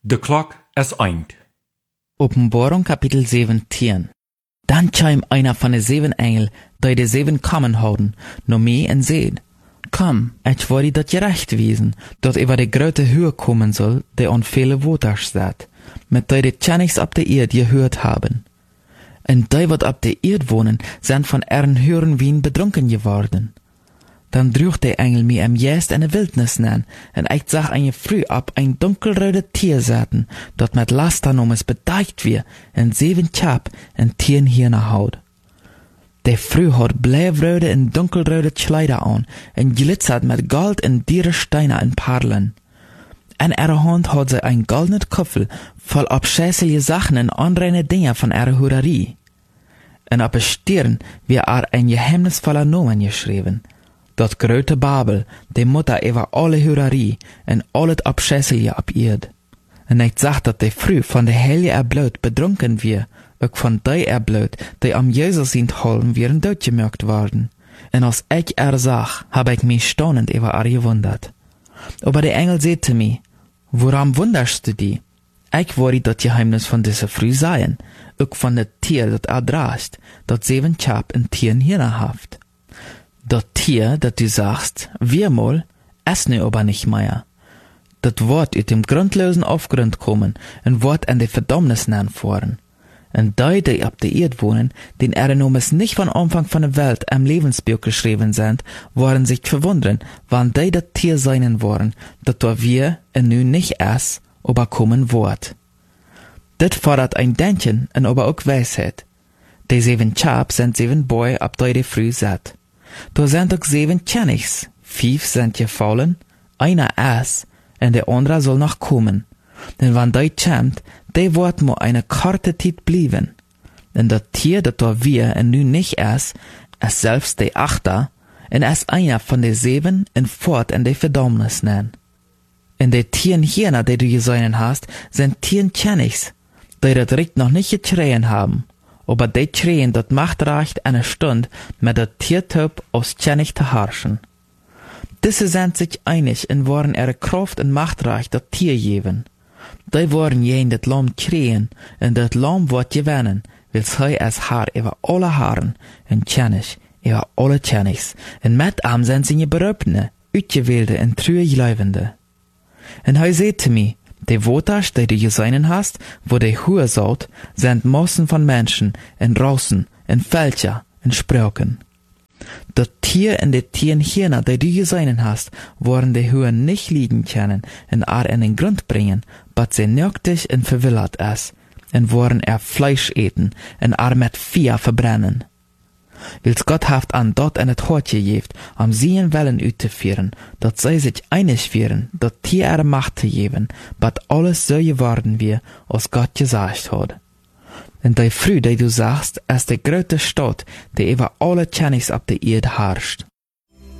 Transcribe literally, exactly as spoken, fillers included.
De klok is eind. Openbaring kapitel zeventien. Dan kwam einer van de zeven engel, die de zeven kammen houden, naar mij en zei: Kom, ik wil dat je recht wezen, dat over de grote huur komen zal, die aan vele waters staat, met die de tjenigs op de eerd gehoord hebben. En die wat op de eerd wonen, zijn van eren huren wien bedronken geworden. Dan droeg de engel mij am juist in de wildnis aan, en ik zag een früh op een donkelrode tier zaten, dat met lasternomes bedeikt weer, en zeven chap en tien hierna houd. De früh had blijfrode en donkelrode kleider aan, en glitzert met goud en diere steine en parelen. En ihre hand had ze een goldenen koffel, vol abscheußliche Sachen en onreine dingen van ihre hoererie. En op een stirn weer er een geheimnisvoller Nomen geschreven, dat grote Babel, de Mutter over alle hoererie en al het abscheußliche op eerd. En ik zag dat de früh van de heilige erbloed bedronken weer, ook van die erbloed, die am Jezus zien holen, weer doodgemerkt worden. En als ik er zag, heb ik mij staunend over er gewundert. Aber de engel zei te mij: Waarom wunderst du die? Ik wou dat geheimnis van deze früh zijn, ook van het tier dat er draagt, dat zeven chap en tien hierna haft. Dat tier, dat du sagst, weermal, is nu aber nicht mehr. Dat wordt uit dem grundlosen Aufgrund kommen en wordt in de verdammnis voeren. En die, die op de eerd wonen, den ihre Nomes nicht von Anfang von der Welt am Lebensbuch geschrieben sind, worden sich verwundern, wann die dat Tier seinen worden, dat door wir en nu nicht es, aber kommen wordt. Dit fordert ein Denken en aber auch Weisheit. Die zeven chap sind zeven boy op die de früh zat. Da sind auch zeven tjenigs, vijf sind gefallen, einer es, en de andere soll noch kommen. Denn wann die kommt, die wordt mo eine korte Zeit blieben. Denn dat Tier, dat da wir en nu nicht es, es selbst de achter, en es einer von de zeven en fort in de verdammnis nen. En de tien hierna, die du gesehen hast, sind tien tjenigs, die dat Recht noch nicht geschrien haben. Aber die schreien dat Macht reicht eine Stunde, mit dat Tiertyp aus tjenig zu herrschen. Diese sind sich einig en waren ihre Kraft en Macht reich dat Tier geben. Die worden jen dat Lamm kreen, en dat Lamm wordt gewinnen, wil zij als haar over alle haren, en tjenig over alle tjenigs, en met am zijn ze beroepene, uitgewählte en true geluivende. En hij zei te mij: De waters, die du gesehen hast, wo de Hure saut, sind Massen von Menschen, en Rausen, en Völker, en Sprachen. Dat Tier en de tien hierna, die du gesehen hast, worden de Hure nicht liegen können, en er in den Grund bringen, but sie nöchtig en verwillert es, en worden er Fleisch eten, en er met Vier verbrennen. Wils Gott haft an dort en het Hort gegeeft, am sien Wellen uitzuführen, dat zij sich einig wären, dat Tier ihre Macht zu geben, but alles so geworden wir, als Gott gesagt hat. En die früh, die du sagst, ist die grote Stadt, die über alle tjenigs op de eerd herrscht.